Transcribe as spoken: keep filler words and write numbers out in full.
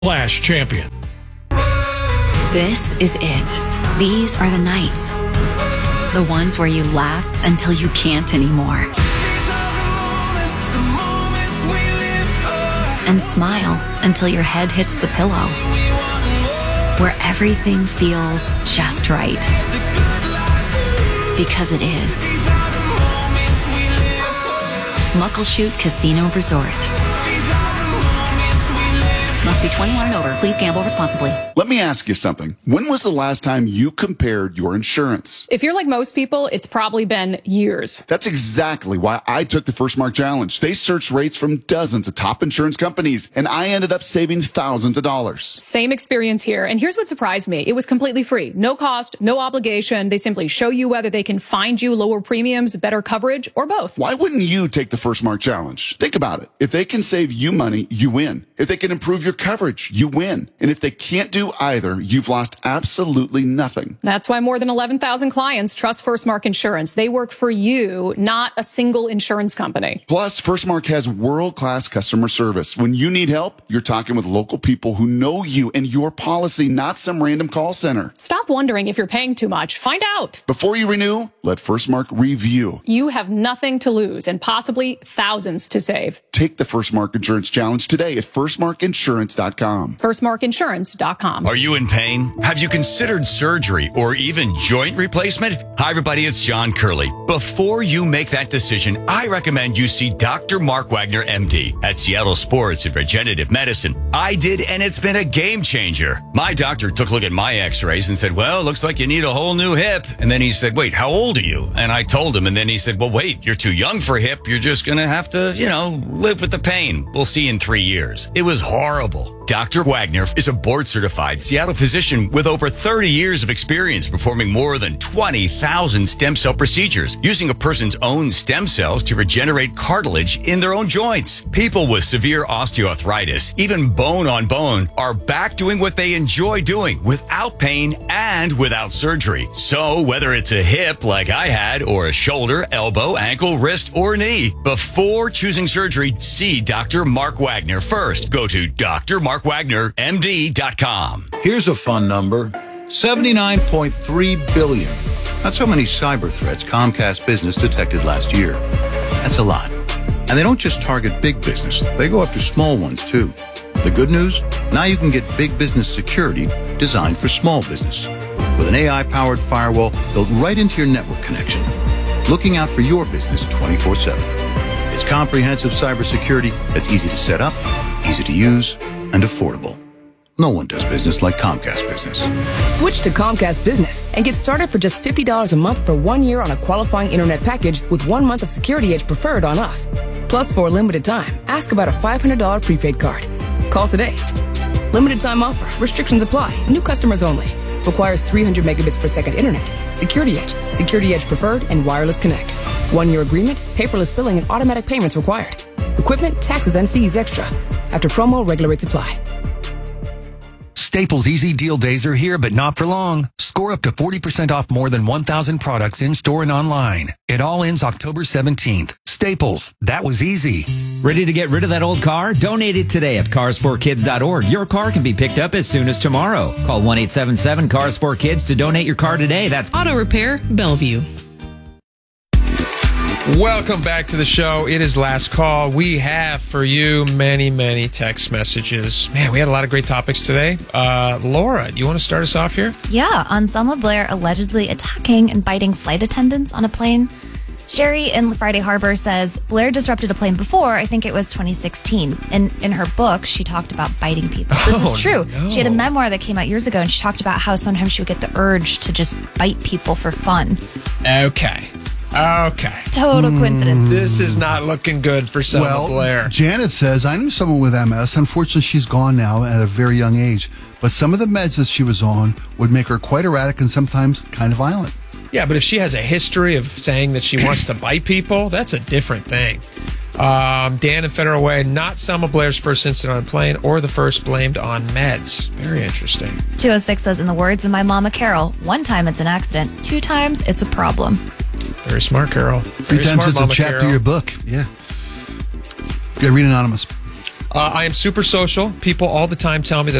Flash champion. This is it. These are the nights. The ones where you laugh until you can't anymore. And smile until your head hits the pillow. Where everything feels just right. Because it is. Muckleshoot Casino Resort. Must be twenty-one and over. Please gamble responsibly. Let me ask you something. When was the last time you compared your insurance? If you're like most people, it's probably been years. That's exactly why I took the First Mark Challenge. They searched rates from dozens of top insurance companies, and I ended up saving thousands of dollars. Same experience here. And here's what surprised me. It was completely free. No cost, no obligation. They simply show you whether they can find you lower premiums, better coverage, or both. Why wouldn't you take the First Mark Challenge? Think about it. If they can save you money, you win. If they can improve your coverage, you win. And if they can't do either, you've lost absolutely nothing. That's why more than eleven thousand clients trust First Mark Insurance. They work for you, not a single insurance company. Plus, First Mark has world-class customer service. When you need help, you're talking with local people who know you and your policy, not some random call center. Stop wondering if you're paying too much. Find out. Before you renew, let First Mark review. You have nothing to lose and possibly thousands to save. Take the First Mark Insurance Challenge today at first mark insurance dot com. first mark insurance dot com. Are you in pain? Have you considered surgery or even joint replacement? Hi, everybody. It's John Curley. Before you make that decision, I recommend you see Doctor Mark Wagner, M D, at Seattle Sports and Regenerative Medicine. I did, and it's been a game changer. My doctor took a look at my x-rays and said, well, looks like you need a whole new hip. And then he said, wait, how old are you? And I told him, and then he said, well, wait, you're too young for a hip. You're just going to have to, you know, live with the pain. We'll see you in three years. It was horrible. Doctor Wagner is a board-certified Seattle physician with over thirty years of experience performing more than twenty thousand stem cell procedures using a person's own stem cells to regenerate cartilage in their own joints. People with severe osteoarthritis, even bone on bone, are back doing what they enjoy doing without pain and without surgery. So whether it's a hip like I had or a shoulder, elbow, ankle, wrist, or knee, before choosing surgery, see Doctor Mark Wagner first. Go to D R Mark Wagner M D dot com. Here's a fun number. seventy-nine point three billion. That's how many cyber threats Comcast Business detected last year. That's a lot. And they don't just target big business. They go after small ones, too. The good news? Now you can get big business security designed for small business. With an A I-powered firewall built right into your network connection. Looking out for your business twenty-four seven. It's comprehensive cybersecurity that's easy to set up, easy to use, and affordable. No one does business like Comcast Business. Switch to Comcast Business and get started for just fifty dollars a month for one year on a qualifying internet package with one month of Security Edge Preferred on us. Plus, for a limited time, ask about a five hundred dollars prepaid card. Call today. Limited time offer. Restrictions apply. New customers only. Requires three hundred megabits per second internet. Security Edge, Security Edge Preferred, and Wireless Connect. One-year agreement, paperless billing, and automatic payments required. Equipment, taxes, and fees extra. After promo, regular rates apply. Staples Easy Deal Days are here, but not for long. Score up to forty percent off more than one thousand products in-store and online. It all ends October seventeenth. Staples, that was easy. Ready to get rid of that old car? Donate it today at cars for kids dot org. Your car can be picked up as soon as tomorrow. Call one eight seven seven cars for kids to donate your car today. That's Auto Repair Bellevue. Welcome back to the show. It is Last Call. We have for you many, many text messages. Man, we had a lot of great topics today. Uh, Laura, do you want to start us off here? Yeah, on Selma Blair allegedly attacking and biting flight attendants on a plane. Sherry in Friday Harbor says, Blair disrupted a plane before. I think it was twenty sixteen. And in her book, she talked about biting people. This Oh, is true. no. She had a memoir that came out years ago, and she talked about how sometimes she would get the urge to just bite people for fun. Okay. Okay. Total coincidence. This is not looking good for Selma well, Blair. Janet says, I knew someone with M S. Unfortunately, she's gone now at a very young age. But some of the meds that she was on would make her quite erratic and sometimes kind of violent. Yeah, but if she has a history of saying that she wants to bite people, that's a different thing. Um, Dan in Federal Way, not Selma Blair's first incident on a plane or the first blamed on meds. Very interesting. two oh six says, in the words of my mama Carol, one time it's an accident, two times it's a problem. Very smart, Carol. Very Three times smart, it's Mama a chapter Carol. of your book. Yeah. Yeah, read Anonymous. Uh, I am super social. People all the time tell me that